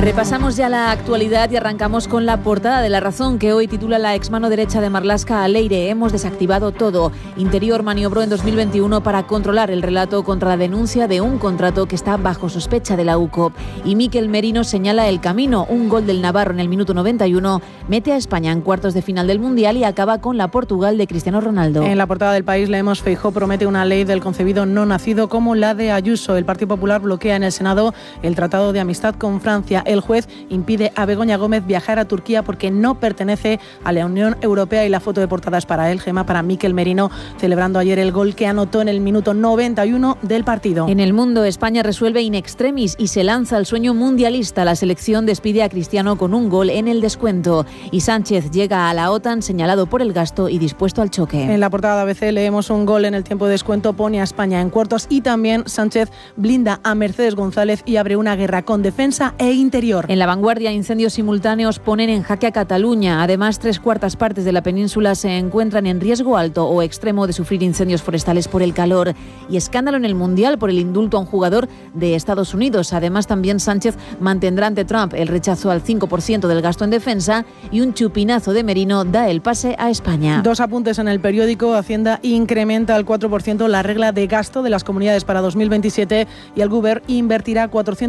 Repasamos ya la actualidad y arrancamos con la portada de La Razón, que hoy titula La exmano derecha de Marlaska a Leire. Hemos desactivado todo. Interior maniobró en 2021 para controlar el relato contra la denuncia de un contrato que está bajo sospecha de la UCOP. Y Mikel Merino señala el camino. Un gol del navarro en el minuto 91 mete a España en cuartos de final del Mundial y acaba con la Portugal de Cristiano Ronaldo. En la portada del País leemos: Feijóo promete una ley del concebido no nacido como la de Ayuso. El Partido Popular bloquea en el Senado el tratado de amistad con Francia. El juez impide a Begoña Gómez viajar a Turquía porque no pertenece a la Unión Europea, y la foto de portada es para él, Gemma, para Mikel Merino, celebrando ayer el gol que anotó en el minuto 91 del partido. En el mundo, España resuelve in extremis y se lanza al sueño mundialista. La selección despide a Cristiano con un gol en el descuento. Y Sánchez llega a la OTAN señalado por el gasto y dispuesto al choque. En la portada de ABC leemos: un gol en el tiempo de descuento pone a España en cuartos, y también Sánchez blinda a Mercedes González y abre una guerra con defensa e interior. En La Vanguardia, incendios simultáneos ponen en jaque a Cataluña. Además, 3/4 partes de la península se encuentran en riesgo alto o extremo de sufrir incendios forestales por el calor. Y escándalo en el Mundial por el indulto a un jugador de Estados Unidos. Además, también Sánchez mantendrá ante Trump el rechazo al 5% del gasto en defensa, y un chupinazo de Merino da el pase a España. Dos apuntes en el periódico: Hacienda incrementa al 4% la regla de gasto de las comunidades para 2027 y el Govern invertirá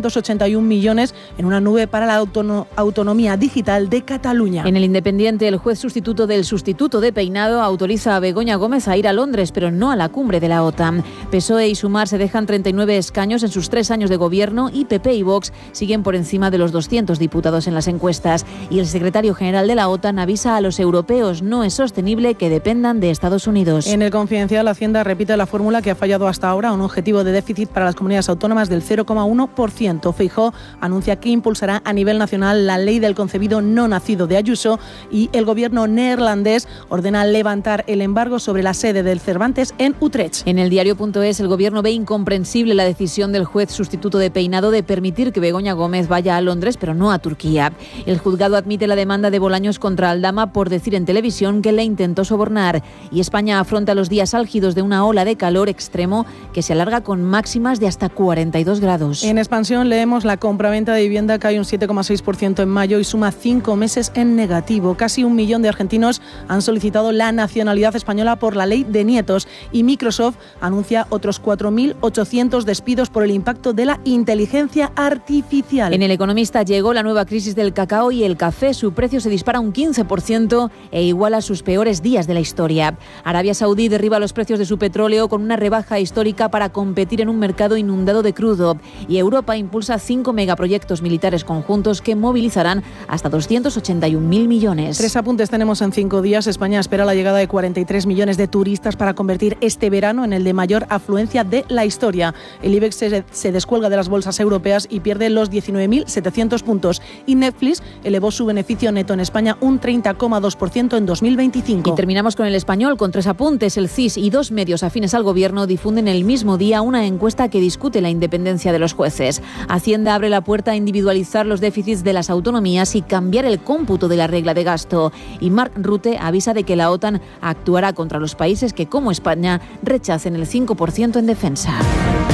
481 millones en una nube para la autonomía digital de Cataluña. En El Independiente, el juez sustituto del sustituto de Peinado autoriza a Begoña Gómez a ir a Londres, pero no a la cumbre de la OTAN. PSOE y Sumar se dejan 39 escaños en sus 3 años de gobierno, y PP y Vox siguen por encima de los 200 diputados en las encuestas. Y el secretario general de la OTAN avisa a los europeos: no es sostenible que dependan de Estados Unidos. En El Confidencial, Hacienda repite la fórmula que ha fallado hasta ahora: un objetivo de déficit para las comunidades autónomas del 0,1%. Feijóo anuncia que impulsará a nivel nacional la ley del concebido no nacido de Ayuso, y el gobierno neerlandés ordena levantar el embargo sobre la sede del Cervantes en Utrecht. En el diario.es, el gobierno ve incomprensible la decisión del juez sustituto de Peinado de permitir que Begoña Gómez vaya a Londres, pero no a Turquía. El juzgado admite la demanda de Bolaños contra Aldama por decir en televisión que le intentó sobornar. Y España afronta los días álgidos de una ola de calor extremo que se alarga con máximas de hasta 42 grados. En Expansión leemos: la compraventa de vivienda cae un 7,6% en mayo y suma 5 meses en negativo. Casi 1 millón de argentinos han solicitado la nacionalidad española por la ley de nietos, y Microsoft anuncia otros 4.800 despidos por el impacto de la inteligencia artificial. En El Economista, llegó la nueva crisis del cacao y el café. Su precio se dispara un 15% e iguala sus peores días de la historia. Arabia Saudí derriba los precios de su petróleo con una rebaja histórica para competir en un mercado inundado de crudo. Y Europa impulsa 5 megaproyectos militares conjuntos que movilizarán hasta 281.000 millones. 3 apuntes tenemos en 5 días. España espera la llegada de 43 millones de turistas para convertir este verano en el de mayor afluencia de la historia. El IBEX se descuelga de las bolsas europeas y pierde los 19.700 puntos. Y Netflix elevó su beneficio neto en España un 30,2% en 2025. Y terminamos con El Español con 3 apuntes. El CIS y 2 medios afines al gobierno difunden el mismo día una encuesta que discute la independencia de los jueces. Hacienda abre la puerta a individualizar los déficits de las autonomías y cambiar el cómputo de la regla de gasto. Y Mark Rutte avisa de que la OTAN actuará contra los países que, como España, rechacen el 5% en defensa.